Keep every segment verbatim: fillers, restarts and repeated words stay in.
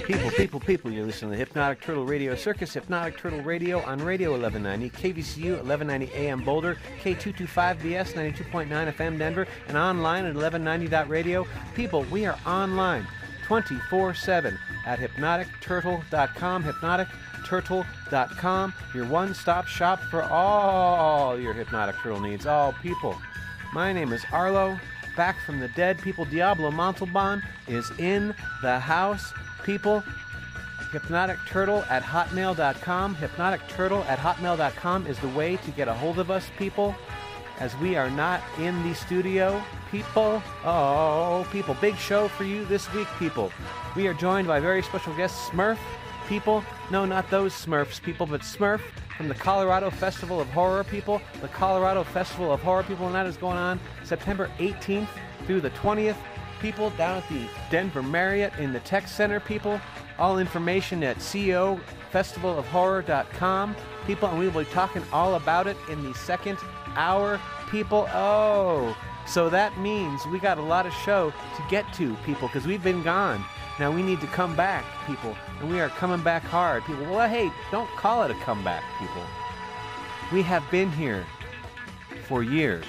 People, people, people, you're listening to the Hypnotic Turtle Radio Circus, Hypnotic Turtle Radio on Radio eleven ninety, K V C U eleven ninety A M Boulder, K two twenty-five B S ninety-two point nine F M Denver, and online at eleven ninety dot radio. People, we are online twenty-four seven at hypnotic turtle dot com, hypnotic turtle dot com, your one-stop shop for all your Hypnotic Turtle needs. All people, my name is Arlo, back from the dead. People, Diablo Montalban is in the house. People, hypnotic turtle at hotmail dot com. hypnotic turtle at hotmail dot com is the way to get a hold of us, people, as we are not in the studio. People, oh, people, big show for you this week, people. We are joined by very special guest, Smurf, people. No, not those Smurfs, people, but Smurf from the Colorado Festival of Horror, people. The Colorado Festival of Horror, people, and that is going on September eighteenth through the twentieth. People, down at the Denver Marriott in the Tech Center, people. All information at C O festival of horror dot com, people, and we will be talking all about it in the second hour, people. Oh, so that means we got a lot of show to get to, people, because we've been gone. Now we need to come back, people, and we are coming back hard, people. Well, hey, don't call it a comeback, people. We have been here for years.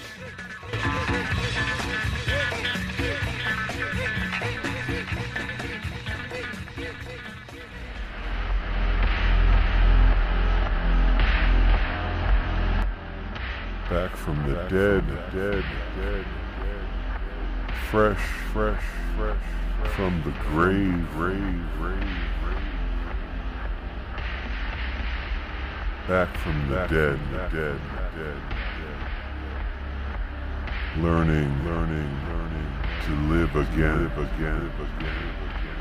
Back from the dead, dead, dead, fresh, fresh, fresh, from the grave, grave, grave, back from the dead, dead, dead, learning, learning, learning to live again, live again, live again.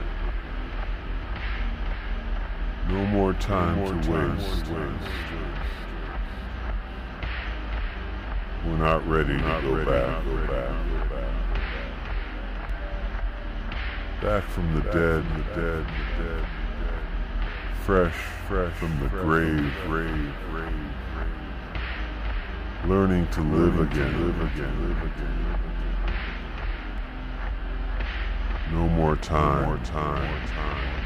No more time to waste. We're not ready to go back, go back, go back. Back from the dead, the dead, the dead, fresh, fresh from the grave, grave, grave, learning to live again, live again, live again. No more time, more time, time,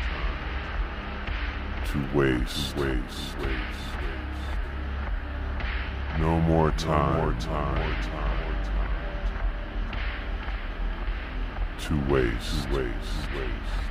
to waste, waste, waste. No more time, more time, more time, to waste, waste, waste.